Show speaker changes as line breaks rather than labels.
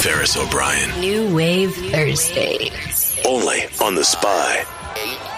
Ferris O'Brien.
New Wave Thursdays.
Only on The Spy.